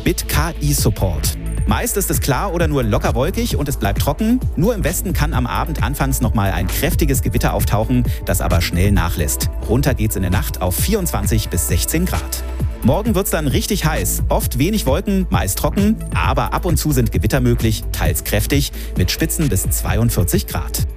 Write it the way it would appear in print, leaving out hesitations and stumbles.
BitKI-Support. Meist ist es klar oder nur locker wolkig und es bleibt trocken. Nur im Westen kann am Abend anfangs nochmal ein kräftiges Gewitter auftauchen, das aber schnell nachlässt. Runter geht's in der Nacht auf 24 bis 16 Grad. Morgen wird's dann richtig heiß. Oft wenig Wolken, meist trocken, aber ab und zu sind Gewitter möglich, teils kräftig, mit Spitzen bis 42 Grad.